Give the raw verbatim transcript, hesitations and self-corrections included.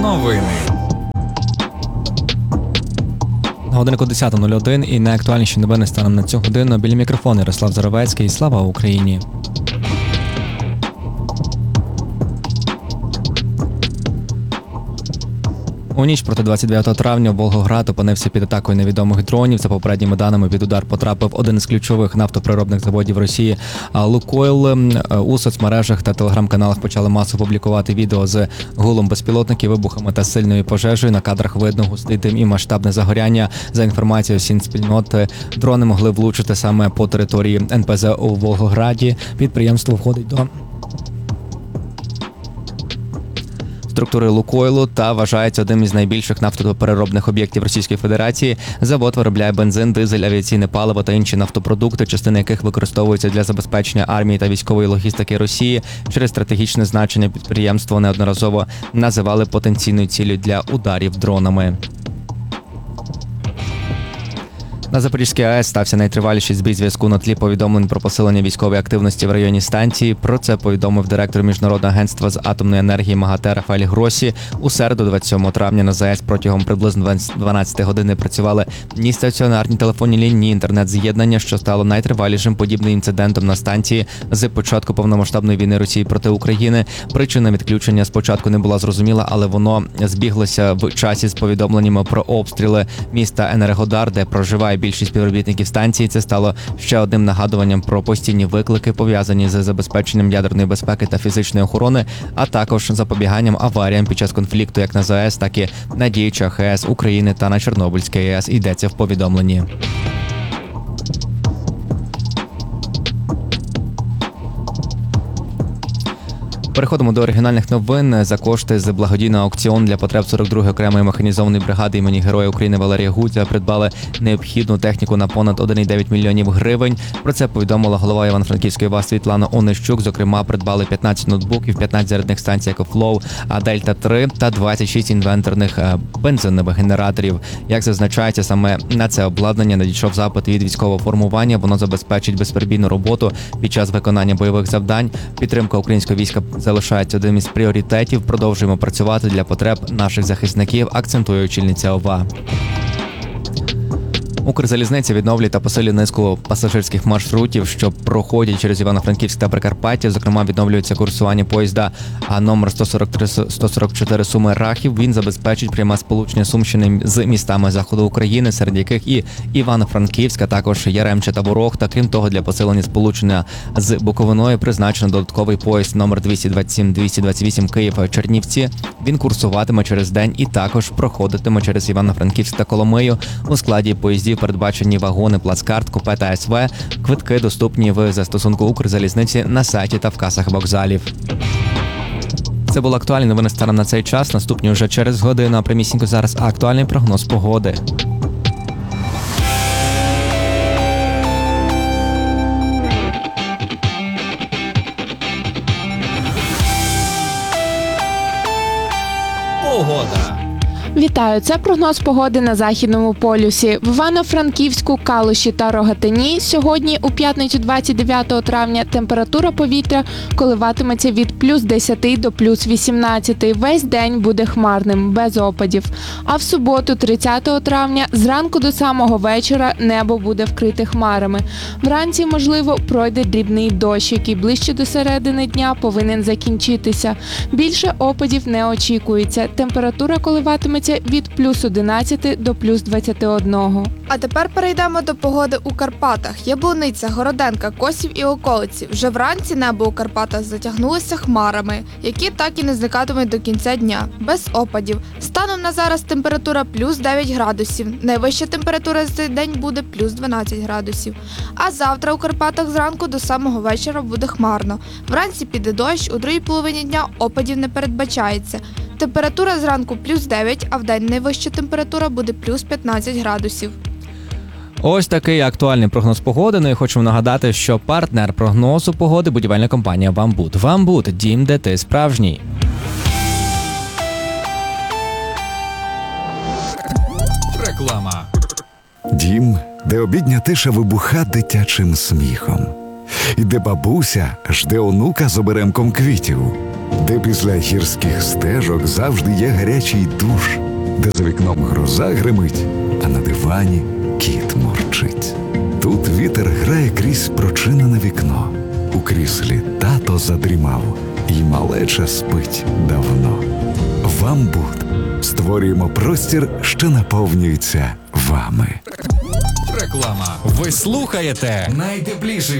Новини. На годиннику десята нуль один і найактуальніші новини станом на цю годину. Біля мікрофону Ярослав Заровецький. Слава Україні! У ніч проти двадцять дев'ятого травня Волгоград опинився під атакою невідомих дронів. За попередніми даними, під удар потрапив один із ключових нафтоприробних заводів Росії «Лукойл». У соцмережах та телеграм-каналах почали масово публікувати відео з гулом безпілотників, вибухами та сильною пожежею. На кадрах видно густий дим і масштабне загоряння. За інформацією Сінспільноти, дрони могли влучити саме по території ен пе зе у Волгограді. Підприємство входить до структури «Лукойлу» та вважається одним із найбільших нафтопереробних об'єктів Російської Федерації. Завод виробляє бензин, дизель, авіаційне паливо та інші нафтопродукти, частини яких використовуються для забезпечення армії та військової логістики Росії. Через стратегічне значення підприємство неодноразово називали потенційною ціллю для ударів дронами. На Запорізькій АЕС стався найтриваліший збій зв'язку на тлі повідомлень про посилення військової активності в районі станції. Про це повідомив директор Міжнародного агентства з атомної енергії МАГАТЕ Рафаель Гросі. У середу, двадцять сьомого травня, на ЗАЕС протягом приблизно дванадцяти годин працювали ні стаціонарні телефонні лінії, ні інтернет-з'єднання, що стало найтривалішим подібним інцидентом на станції з початку повномасштабної війни Росії проти України. Причина відключення спочатку не була зрозуміла, але воно збіглося в часі з повідомленнями про обстріли міста Енергодар, де проживає більшість співробітників станції. Це стало ще одним нагадуванням про постійні виклики, пов'язані з забезпеченням ядерної безпеки та фізичної охорони, а також запобіганням аваріям під час конфлікту як на ЗАЕС, так і на діючах АЕС України та на Чорнобильській АЕС, йдеться в повідомленні. Переходимо до оригінальних новин. За кошти з благодійного аукціону для потреб сорок другої окремої механізованої бригади імені Героя України Валерія Гудзя придбали необхідну техніку на понад один цілих дев'ять мільйонів гривень. Про це повідомила голова Івано-Франківської ОВА Світлана Онищук. Зокрема, придбали п'ятнадцять ноутбуків, п'ятнадцять зарядних станцій «Екофлоу», Дельта три та двадцять шість інвенторних бензинових генераторів. Як зазначається, саме на це обладнання надійшов запит від військового формування. Воно забезпечить безперебійну роботу під час виконання бойових завдань. Підтримка українського війська залишається одним із пріоритетів. Продовжуємо працювати для потреб наших захисників, акцентує очільниця ОВА. Укрзалізниця відновлює та посилює низку пасажирських маршрутів, що проходять через Івано-Франківськ та Прикарпаття. Зокрема, відновлюється курсування поїзда номер сто сорок три сто сорок чотири Суми-Рахів. Він забезпечить пряме сполучення Сумщини з містами заходу України, серед яких і Івано-Франківська, також Яремче та Ворохта. Крім того, для посилення сполучення з Буковиною призначено додатковий поїзд номер двісті двадцять сім двісті двадцять вісім Київ-Чернівці. Він курсуватиме через день і також проходитиме через Івано-Франківськ та Коломию. У складі поїздів передбачені вагони, плацкарт, купе та ес ве. Квитки доступні в застосунку Укрзалізниці на сайті та в касах вокзалів. Це були актуальні новини станом на цей час. Наступні вже через годину, а прямісінько зараз актуальний прогноз погоди. Погода. Вітаю! Це прогноз погоди на Західному полюсі. В Івано-Франківську, Калуші та Рогатині сьогодні, у п'ятницю двадцять дев'ятого травня, температура повітря коливатиметься від плюс десяти до плюс вісімнадцяти. Весь день буде хмарним, без опадів. А в суботу, тридцятого травня, зранку до самого вечора небо буде вкрите хмарами. Вранці, можливо, пройде дрібний дощ, який ближче до середини дня повинен закінчитися. Більше опадів не очікується. Температура коливатиметься від плюс одинадцяти до плюс двадцяти одного. А тепер перейдемо до погоди у Карпатах. Яблуниця, Городенка, Косів і околиці. Вже вранці небо у Карпатах затягнулося хмарами, які так і не зникатимуть до кінця дня, без опадів. Станом на зараз температура плюс дев'ять градусів. Найвища температура за цей день буде плюс дванадцять градусів. А завтра у Карпатах зранку до самого вечора буде хмарно. Вранці піде дощ, у другій половині дня опадів не передбачається. Температура зранку плюс дев'ять, а вдень найвища температура буде плюс п'ятнадцять градусів. Ось такий актуальний прогноз погоди. Ну і хочемо нагадати, що партнер прогнозу погоди – будівельна компанія «Вамбут». «Вамбут» – дім, де ти справжній. Реклама. Дім, де обідня тиша вибуха дитячим сміхом. І де бабуся жде онука з оберемком квітів. де після гірських стежок завжди є гарячий душ, де за вікном гроза гримить, а на дивані кіт мурчить. Тут вітер грає крізь прочинене вікно. У кріслі тато задрімав, і малеча спить давно. Вам Буд. Створюємо простір, що наповнюється вами. Реклама. Ви слухаєте Найтепліший